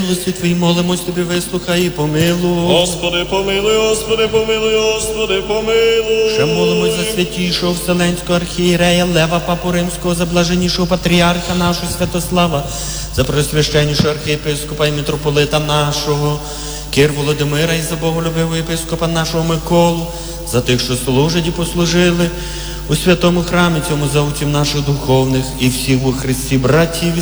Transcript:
Милості Твої молимось Тобі, вислухай і помилуй. Господи, помилуй, Господи, помилуй, Господи, помилуй. Ще молимось за святішого Вселенського архієрея Лева Папу Римського, за блаженнішого патріарха нашого Святослава, за пресвященнішого архієпископа і митрополита нашого Кир Володимира і за боголюбивого єпископа нашого Миколу, за тих, що служать і послужили у святому храмі цьому, за отців наших духовних і всіх у Христі братів і